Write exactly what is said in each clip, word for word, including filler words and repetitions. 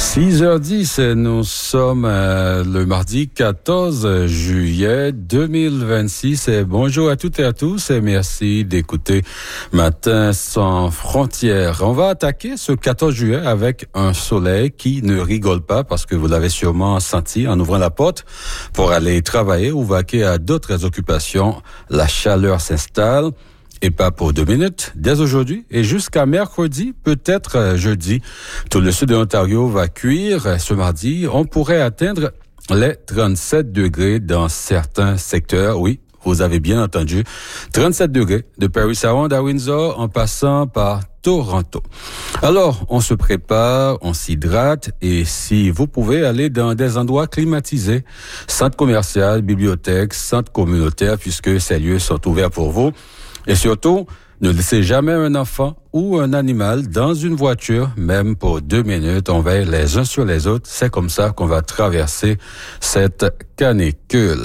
six heures dix, nous sommes euh, le mardi quatorze juillet deux mille vingt-six. Et bonjour à toutes et à tous et merci d'écouter Matin sans frontières. On va attaquer ce quatorze juillet avec un soleil qui ne rigole pas parce que vous l'avez sûrement senti en ouvrant la porte pour aller travailler ou vaquer à d'autres occupations. La chaleur s'installe. Et pas pour deux minutes, dès aujourd'hui et jusqu'à mercredi, peut-être jeudi. Tout le sud de l'Ontario va cuire. Ce mardi, on pourrait atteindre les trente-sept degrés dans certains secteurs. Oui, vous avez bien entendu. trente-sept degrés de Parry Sound à Windsor en passant par Toronto. Alors, on se prépare, on s'hydrate et si vous pouvez aller dans des endroits climatisés, centres commerciaux, bibliothèques, centres communautaires, puisque ces lieux sont ouverts pour vous. Et surtout, ne laissez jamais un enfant ou un animal dans une voiture, même pour deux minutes. On veille les uns sur les autres. C'est comme ça qu'on va traverser cette canicule.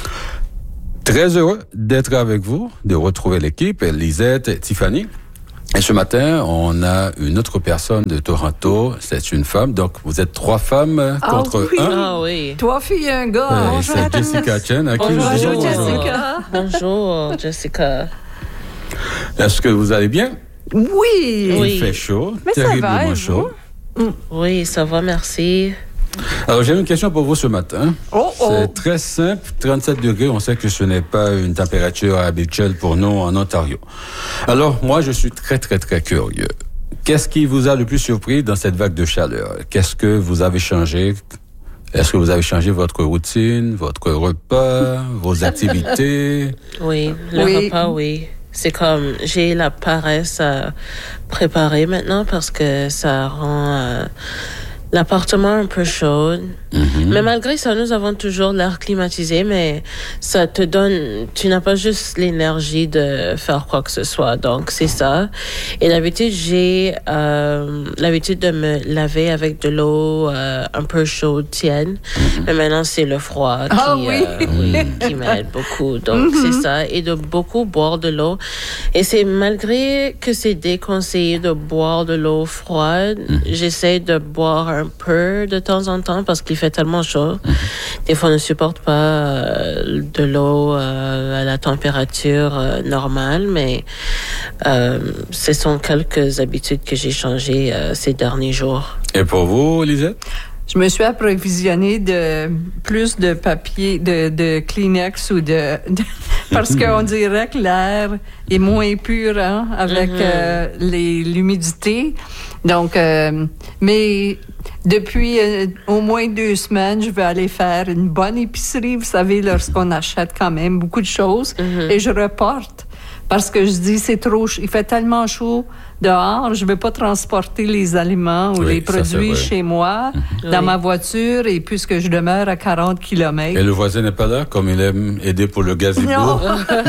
Très heureux d'être avec vous, de retrouver l'équipe, Lisette et Tiffany. Et ce matin, on a une autre personne de Toronto. C'est une femme. Donc, vous êtes trois femmes ah contre oui. un. Ah oui. Trois filles et un gars. Et c'est Jessica Chen. À qui bonjour, bonjour, bonjour Jessica. Bonjour, Jessica. Est-ce que vous allez bien? Oui. Oui. Il fait chaud, mais terriblement ça va, chaud. Vous? Oui, ça va, merci. Alors, j'ai une question pour vous ce matin. Oh, oh. C'est très simple. trente-sept degrés, on sait que ce n'est pas une température habituelle pour nous en Ontario. Alors, moi, je suis très, très, très curieux. Qu'est-ce qui vous a le plus surpris dans cette vague de chaleur? Qu'est-ce que vous avez changé? Est-ce que vous avez changé votre routine, votre repas, vos activités? Oui, le oui. repas, oui. C'est comme, j'ai la paresse à préparer maintenant parce que ça rend euh, l'appartement un peu chaud. Mm-hmm. Mais malgré ça, nous avons toujours l'air climatisé, mais ça te donne, tu n'as pas juste l'énergie de faire quoi que ce soit. Donc, c'est ça. Et d'habitude, j'ai euh, l'habitude de me laver avec de l'eau euh, un peu chaude, tienne. Mm-hmm. Mais maintenant, c'est le froid qui, ah, oui. euh, oui, qui m'aide beaucoup. Donc, mm-hmm. c'est ça. Et de beaucoup boire de l'eau. Et c'est malgré que c'est déconseillé de boire de l'eau froide, mm-hmm. j'essaie de boire un peu de temps en temps parce qu'il fait tellement chaud. Mm-hmm. Des fois, on ne supporte pas euh, de l'eau euh, à la température euh, normale, mais euh, ce sont quelques habitudes que j'ai changées euh, ces derniers jours. Et pour vous, Lisette? Je me suis approvisionnée de plus de papier, de, de Kleenex ou de... de parce qu'on dirait que l'air est moins pur hein, avec mm-hmm. euh, les, l'humidité. Donc, euh, mais depuis euh, au moins deux semaines, je vais aller faire une bonne épicerie. Vous savez, lorsqu'on achète quand même beaucoup de choses. Mm-hmm. Et je reporte. Parce que je dis, c'est trop chaud. Il fait tellement chaud dehors, je ne veux pas transporter les aliments ou oui, les produits chez moi, mmh. dans oui. ma voiture, et puisque je demeure à quarante kilomètres. Et le voisin n'est pas là, comme il aime aider pour le gazebo? Non.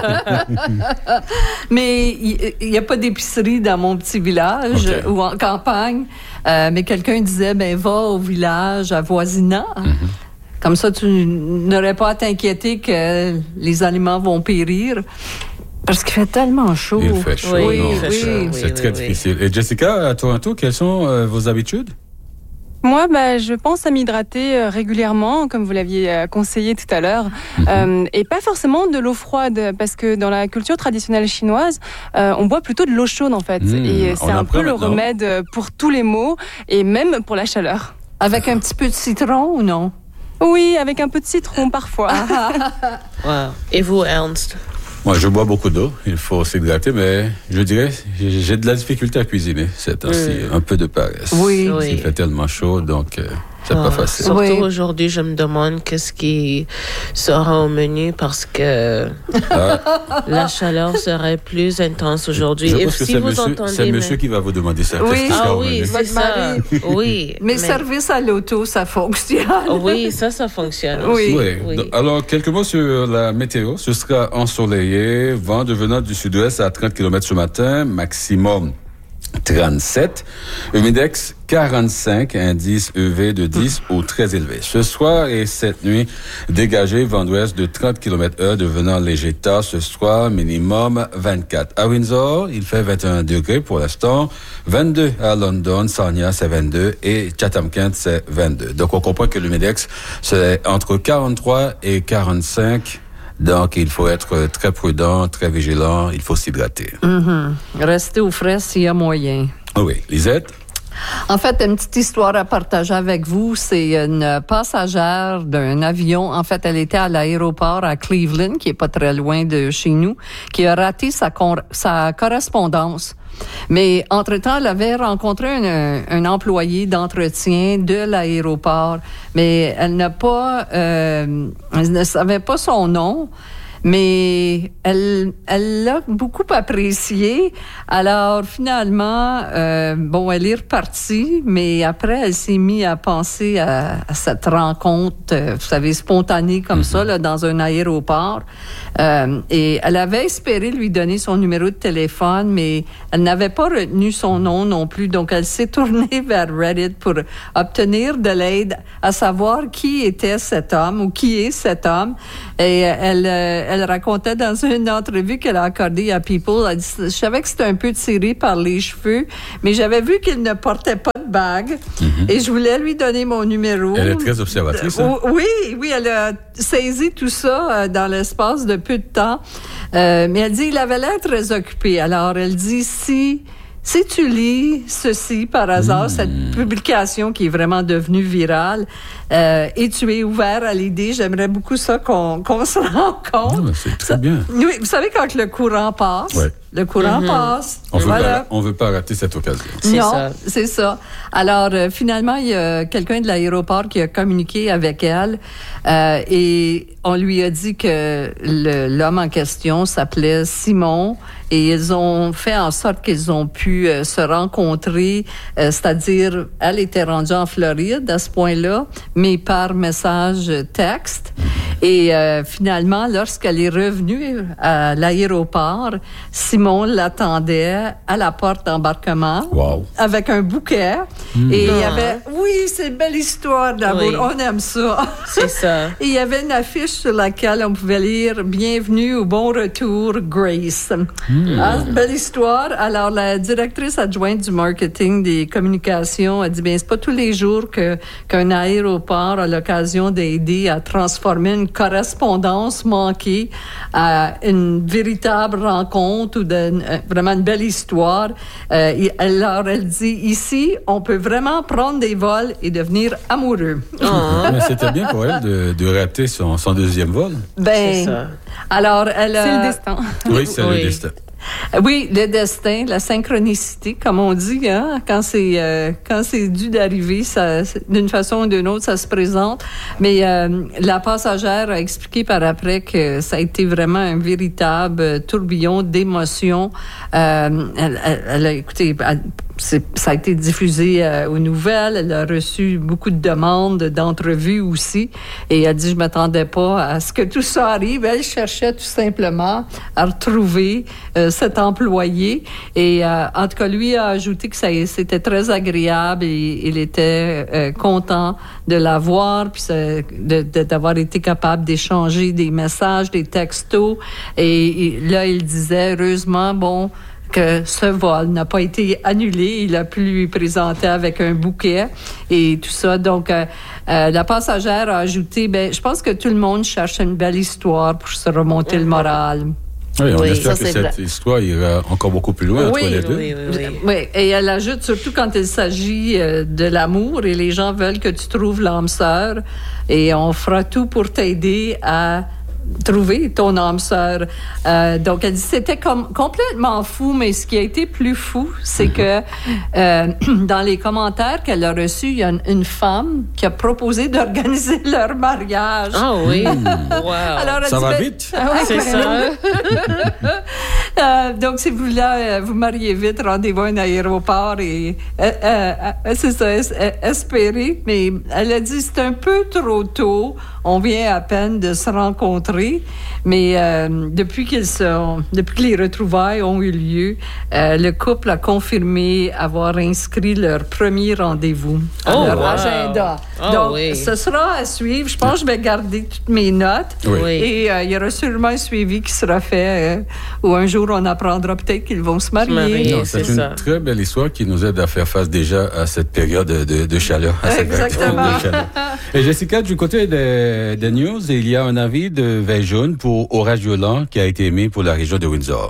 Mais il n'y a pas d'épicerie dans mon petit village okay. ou en campagne. Euh, mais quelqu'un disait, ben va au village avoisinant. Mmh. Comme ça, tu n'aurais pas à t'inquiéter que les aliments vont périr. Parce qu'il fait tellement chaud. Il fait chaud, oui, non, oui, c'est, oui, c'est oui, très oui, difficile. Et Jessica, à Toronto, quelles sont euh, vos habitudes? Moi, bah, je pense à m'hydrater euh, régulièrement, comme vous l'aviez euh, conseillé tout à l'heure, mm-hmm. euh, et pas forcément de l'eau froide, parce que dans la culture traditionnelle chinoise, euh, on boit plutôt de l'eau chaude en fait, mmh, et c'est un peu le maintenant. remède pour tous les maux, et même pour la chaleur. Avec un petit peu de citron ou non? Oui, avec un peu de citron parfois. Wow. Et vous, Ernst? Moi, je bois beaucoup d'eau. Il faut s'hydrater, mais je dirais, j'ai, j'ai de la difficulté à cuisiner cette temps-ci. Mm. Un peu de paresse. Oui. oui. Il fait tellement chaud, donc euh, c'est oh, pas facile. Surtout oui. aujourd'hui, je me demande qu'est-ce qui sera au menu parce que ah. la chaleur serait plus intense aujourd'hui. Je Et pense si que c'est, vous monsieur, entendez, c'est mais... monsieur qui va vous demander ça. Oui, ah oui, c'est ça. Oui. Mais, mais mais service à l'auto, ça fonctionne. Oui, ça, ça fonctionne. Oui. oui. oui. Alors, quelques mots sur la météo. Ce sera ensoleillé, vent devenant du sud-ouest à trente kilomètres ce matin, maximum trente-sept. Humidex quarante-cinq, indice U V de dix ou très élevé. Ce soir et cette nuit, dégagé vent d'ouest de trente kilomètres heure devenant léger tard ce soir, minimum vingt-quatre. À Windsor, il fait vingt et un degrés pour l'instant, vingt-deux à London, Sarnia c'est vingt-deux et Chatham-Kent c'est vingt-deux. Donc on comprend que l'humidex c'est entre quarante-trois et quarante-cinq. Donc, il faut être très prudent, très vigilant, il faut s'hydrater. Mm-hmm. Rester au frais s'il y a moyen. Oui. Lisette? En fait, une petite histoire à partager avec vous. C'est une passagère d'un avion. En fait, elle était à l'aéroport à Cleveland, qui est pas très loin de chez nous, qui a raté sa, cor- sa correspondance. Mais entre-temps, elle avait rencontré un, un employé d'entretien de l'aéroport, mais elle n'a pas, euh, elle ne savait pas son nom. Mais elle, elle l'a beaucoup apprécié. Alors, finalement, euh, bon, elle est repartie, mais après, elle s'est mise à penser à, à cette rencontre, euh, vous savez, spontanée comme ça, là, dans un aéroport. Euh, et elle avait espéré lui donner son numéro de téléphone, mais elle n'avait pas retenu son nom non plus. Donc, elle s'est tournée vers Reddit pour obtenir de l'aide à savoir qui était cet homme ou qui est cet homme. Et elle... Euh, Elle racontait dans une entrevue qu'elle a accordée à People, elle dit, je savais que c'était un peu tiré par les cheveux, mais j'avais vu qu'il ne portait pas de bague mm-hmm. et je voulais lui donner mon numéro. Elle est très observatrice. Hein? Oui, oui, elle a saisi tout ça dans l'espace de peu de temps. Euh, mais elle dit, il avait l'air très occupé. Alors, elle dit, si... Si tu lis ceci par hasard, mmh. cette publication qui est vraiment devenue virale, euh, et tu es ouvert à l'idée, j'aimerais beaucoup ça qu'on, qu'on se rencontre. Non, c'est très ça, bien. Oui, vous savez, quand le courant passe, ouais. le courant mmh. passe. On veut voilà. pas, on veut pas rater cette occasion. C'est non, ça. c'est ça. Alors, euh, finalement, il y a quelqu'un de l'aéroport qui a communiqué avec elle euh, et on lui a dit que le, l'homme en question s'appelait Simon et ils ont fait en sorte qu'ils ont pu euh, se rencontrer, euh, c'est-à-dire, elle était rendue en Floride à ce point-là, mais par message texte. Et euh, finalement, lorsqu'elle est revenue à l'aéroport, Simon l'attendait à la porte d'embarquement wow. avec un bouquet. Mmh. Et il y avait... Oui, c'est une belle histoire d'amour. Oui. On aime ça. C'est ça. Et il y avait une affiche sur laquelle on pouvait lire « Bienvenue au bon retour, Grace mmh. ». Ah, c'est une belle histoire. Alors, la directrice adjointe du marketing des communications a dit « Bien, c'est pas tous les jours que, qu'un aéroport a l'occasion d'aider à transformer une correspondance manquée à une véritable rencontre ou de, euh, vraiment une belle histoire. Euh, alors, elle dit, ici, on peut vraiment prendre des vols et devenir amoureux. Oh. Mais c'était bien pour elle de, de rater son, son deuxième vol. Ben, c'est ça. Alors, elle a... C'est le destin. Oui, c'est oui. le destin. Oui, le destin, la synchronicité, comme on dit, hein, quand c'est euh, quand c'est dû d'arriver, ça, d'une façon ou d'une autre, ça se présente. Mais euh, la passagère a expliqué par après que ça a été vraiment un véritable tourbillon d'émotions. Euh, elle, elle, elle a écouté. Elle, C'est, ça a été diffusé euh, aux nouvelles. Elle a reçu beaucoup de demandes d'entrevues aussi. Et elle dit, je m'attendais pas à ce que tout ça arrive. Elle cherchait tout simplement à retrouver euh, cet employé. Et euh, en tout cas, lui a ajouté que ça, c'était très agréable et il était euh, content de la voir, puis ça, de, de, d'avoir été capable d'échanger des messages, des textos. Et, et là, il disait, heureusement, bon, que ce vol n'a pas été annulé. Il a pu lui présenter avec un bouquet et tout ça. Donc, euh, euh, la passagère a ajouté, ben, je pense que tout le monde cherche une belle histoire pour se remonter mm-hmm. le moral. Oui, on oui, espère ça, que cette vrai. histoire ira encore beaucoup plus loin oui, entre les deux. Oui, oui, oui. oui, et elle ajoute, surtout quand il s'agit euh, de l'amour et les gens veulent que tu trouves l'âme sœur et on fera tout pour t'aider à trouver ton âme sœur. Euh, donc, elle dit c'était comme complètement fou, mais ce qui a été plus fou, c'est que euh, dans les commentaires qu'elle a reçus, il y a une, une femme qui a proposé d'organiser leur mariage. Ah oui? Wow. Alors, elle ça dit, va ben, vite? Ah, ouais, c'est ça. Euh, donc, si vous là, vous mariez vite, rendez-vous à un aéroport et euh, euh, euh, c'est ça, es, espérer. Mais elle a dit c'est un peu trop tôt. On vient à peine de se rencontrer, mais euh, depuis qu'ils sont, depuis que les retrouvailles ont eu lieu, euh, le couple a confirmé avoir inscrit leur premier rendez-vous à oh, leur wow. agenda. Oh, donc, oui. ce sera à suivre. Je pense que je vais garder toutes mes notes. Oui. Et euh, il y aura sûrement un suivi qui sera fait, euh, où un jour on apprendra peut-être qu'ils vont se marier. marier. Non, c'est, c'est une ça. très belle histoire qui nous aide à faire face déjà à cette période de, de chaleur. À cette Exactement. période de chaleur. Et Jessica, du côté des, des news, il y a un avis de veille jaune pour orage violent qui a été émis pour la région de Windsor.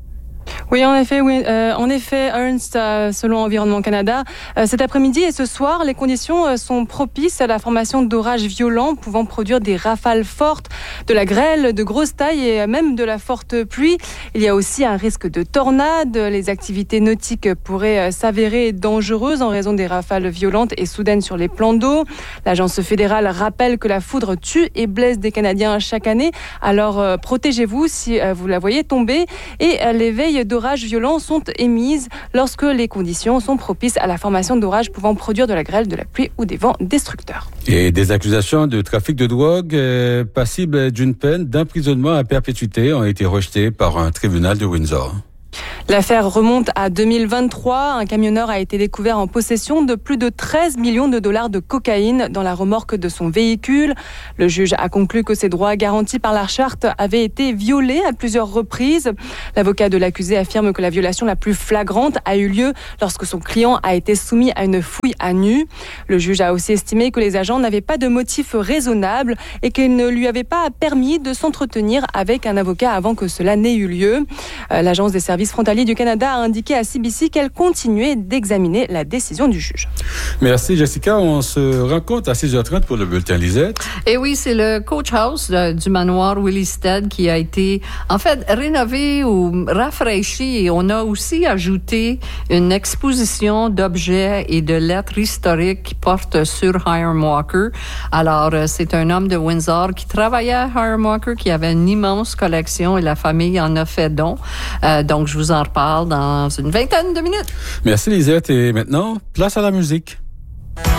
Oui, en effet, oui, euh, en effet, Ernst, euh, selon Environnement Canada, euh, cet après-midi et ce soir, les conditions euh, sont propices à la formation d'orages violents pouvant produire des rafales fortes, de la grêle, de grosse taille et même de la forte pluie. Il y a aussi un risque de tornade. Les activités nautiques pourraient euh, s'avérer dangereuses en raison des rafales violentes et soudaines sur les plans d'eau. L'agence fédérale rappelle que la foudre tue et blesse des Canadiens chaque année. Alors euh, protégez-vous si euh, vous la voyez tomber. Et euh, les veilles d'orages violents sont émises lorsque les conditions sont propices à la formation d'orages pouvant produire de la grêle, de la pluie ou des vents destructeurs. Et des accusations de trafic de drogue euh, passibles d'une peine d'emprisonnement à perpétuité ont été rejetées par un tribunal de Windsor. L'affaire remonte à deux mille vingt-trois. Un camionneur a été découvert en possession de plus de treize millions de dollars de cocaïne dans la remorque de son véhicule. Le juge a conclu que ses droits garantis par la charte avaient été violés à plusieurs reprises. L'avocat de l'accusé affirme que la violation la plus flagrante a eu lieu lorsque son client a été soumis à une fouille à nu. Le juge a aussi estimé que les agents n'avaient pas de motif raisonnable et qu'ils ne lui avaient pas permis de s'entretenir avec un avocat avant que cela n'ait eu lieu. L'agence des services frontaliers du Canada a indiqué à C B C qu'elle continuait d'examiner la décision du juge. Merci Jessica. On se rencontre à six heures trente pour le bulletin Lisette. Et oui, c'est le coach house de, du manoir Willisted qui a été en fait rénové ou rafraîchi, et on a aussi ajouté une exposition d'objets et de lettres historiques qui portent sur Hiram Walker. Alors, c'est un homme de Windsor qui travaillait à Hiram Walker, qui avait une immense collection et la famille en a fait don. Euh, donc, je vous en reparle dans une vingtaine de minutes. Merci Lisette. Et maintenant, place à la musique.